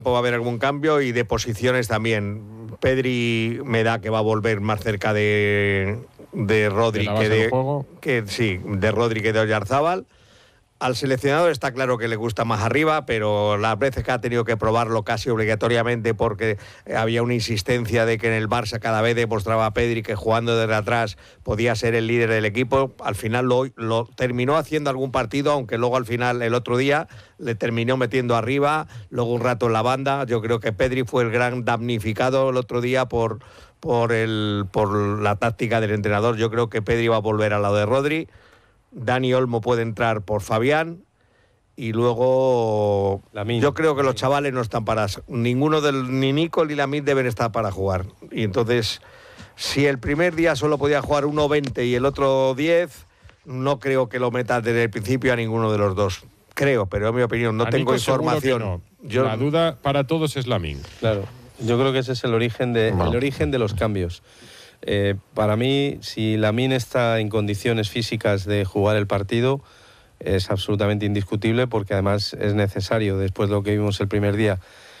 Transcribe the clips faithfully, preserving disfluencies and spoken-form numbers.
va a haber algún cambio y de posiciones también. Pedri me da que va a volver más cerca de, de Rodri ¿De que de juego? que sí, de Rodri que de Oyarzábal. Al seleccionador está claro que le gusta más arriba, pero las veces que ha tenido que probarlo casi obligatoriamente porque había una insistencia de que en el Barça cada vez demostraba a Pedri que jugando desde atrás podía ser el líder del equipo, al final lo, lo terminó haciendo algún partido, aunque luego al final el otro día le terminó metiendo arriba, luego un rato en la banda. Yo creo que Pedri fue el gran damnificado el otro día por, por, el, por la táctica del entrenador. Yo creo que Pedri va a volver al lado de Rodri. Dani Olmo puede entrar por Fabián y luego Lamine. Yo creo que los chavales no están para ninguno del ni Nico ni Lamine deben estar para jugar, y entonces si el primer día solo podía jugar uno veinte y el otro diez, no creo que lo metas desde el principio a ninguno de los dos, creo, pero en mi opinión no a tengo Nico información. No. Yo... La duda para todos es Lamine. Claro, yo creo que ese es el origen de, no. el origen de los cambios. Eh, para mí, si Lamine está en condiciones físicas de jugar el partido, es absolutamente indiscutible, porque además es necesario después de lo que vimos el primer día.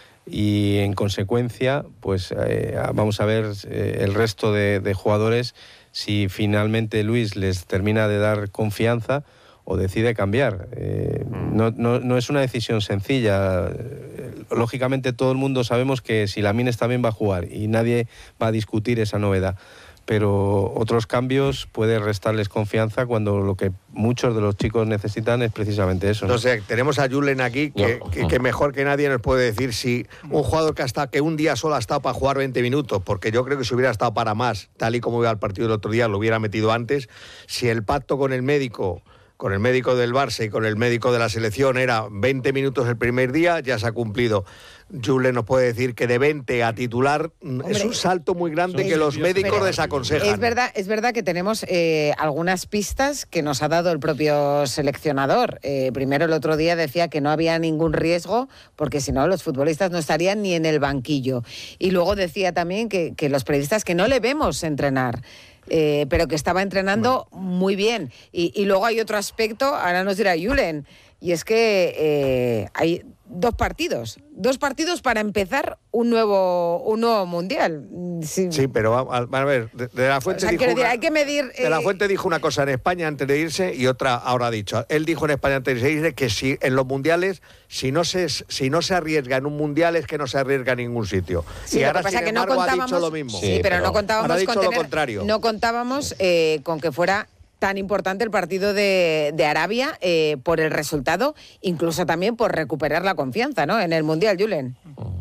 Y en consecuencia, pues eh, vamos a ver eh, el resto de, de jugadores si finalmente Luis les termina de dar confianza o decide cambiar. Eh, no, no, no es una decisión sencilla. Lógicamente todo el mundo sabemos que si Lamine está bien va a jugar y nadie va a discutir esa novedad, pero otros cambios puede restarles confianza cuando lo que muchos de los chicos necesitan es precisamente eso, ¿no? Entonces tenemos a Julen aquí que, no. que, que mejor que nadie nos puede decir si un jugador que hasta que un día solo ha estado para jugar veinte minutos, porque yo creo que si hubiera estado para más, tal y como iba el partido del otro día, lo hubiera metido antes. Si el pacto con el médico con el médico del Barça y con el médico de la selección era veinte minutos el primer día, ya se ha cumplido. Julen nos puede decir que de veinte a titular, hombre, es un salto muy grande que los médicos pero, desaconsejan. Es verdad, es verdad que tenemos eh, algunas pistas que nos ha dado el propio seleccionador. Eh, primero, el otro día decía que no había ningún riesgo, porque si no, los futbolistas no estarían ni en el banquillo. Y luego decía también que, que los periodistas que no le vemos entrenar. Eh, pero que estaba entrenando bueno. muy bien. Y, y luego hay otro aspecto, ahora nos dirá Julen, y es que eh, hay dos partidos, dos partidos para empezar un nuevo un nuevo mundial. Sí, sí, pero a, a ver, de, de la Fuente o sea, dijo decir, una, hay que medir. De la Fuente eh, dijo una cosa en España antes de irse y otra ahora ha dicho. Él dijo en España antes de irse que si en los mundiales, si no se si no se arriesga en un mundial es que no se arriesga en ningún sitio. Sí, y lo ahora que pasa sin que embargo no ha contábamos, dicho lo mismo. Sí, sí pero, pero no contábamos ha dicho con lo tener, contrario. No contábamos eh, con que fuera tan importante el partido de, de Arabia eh, por el resultado, incluso también por recuperar la confianza, ¿no?, en el Mundial, Julen.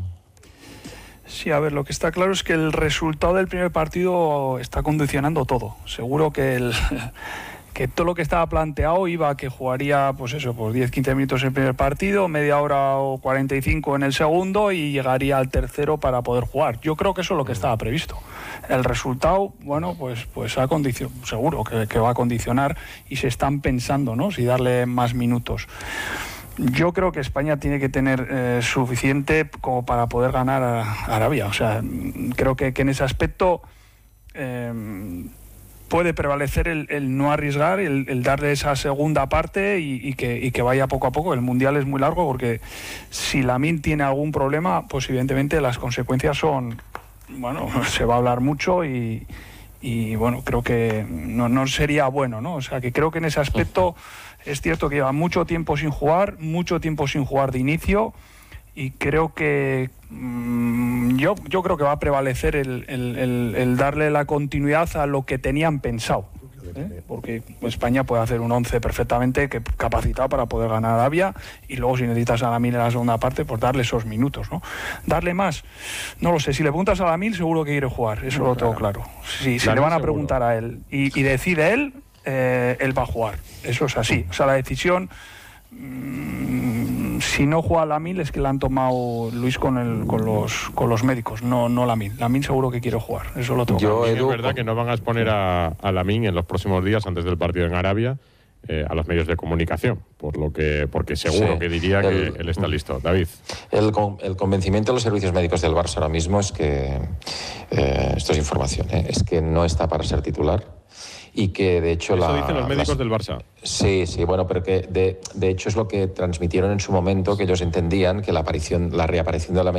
Sí, a ver, lo que está claro es que el resultado del primer partido está condicionando todo. Seguro que el... que todo lo que estaba planteado iba a que jugaría, pues eso, pues diez a quince minutos en el primer partido, media hora o cuarenta y cinco en el segundo y llegaría al tercero para poder jugar. Yo creo que eso es lo que estaba previsto. El resultado, bueno, pues pues ha condicion- seguro que, que va a condicionar y se están pensando, ¿no?, si darle más minutos. Yo creo que España tiene que tener eh, suficiente como para poder ganar a Arabia. O sea, creo que, que en ese aspecto eh, puede prevalecer el, el no arriesgar, el, el darle esa segunda parte y, y, que, y que vaya poco a poco. El Mundial es muy largo porque si Lamine tiene algún problema, pues evidentemente las consecuencias son, bueno, se va a hablar mucho y, y bueno, creo que no, no sería bueno, ¿no? O sea, que creo que en ese aspecto es cierto que lleva mucho tiempo sin jugar, mucho tiempo sin jugar de inicio. Y creo que mmm, yo, yo creo que va a prevalecer el, el, el, el darle la continuidad a lo que tenían pensado, ¿eh? Porque España puede hacer un once perfectamente que, capacitado para poder ganar a Arabia, y luego si necesitas a Lamine en la segunda parte, pues darle esos minutos, ¿no? Darle más, no lo sé, si le preguntas a Lamine seguro que quiere jugar, eso no, lo tengo claro. Si, si le van a preguntar a él y, y decide él, eh, él va a jugar, eso es así. O sea, la decisión... Mmm, si no juega Lamine es que la han tomado Luis con el con los con los médicos, no no Lamine. Lamine seguro que quiere jugar, eso lo tengo claro. Es verdad que no van a exponer a, a Lamine en los próximos días antes del partido en Arabia eh, a los medios de comunicación, por lo que porque seguro sí, que diría el, que él está listo. David. El, el convencimiento de los servicios médicos del Barça ahora mismo es que, eh, esto es información, eh, es que no está para ser titular y que de hecho... Eso la, dicen los médicos las, del Barça. Sí, sí, bueno, pero que de, de hecho es lo que transmitieron en su momento, que ellos entendían que la aparición, la reaparición de la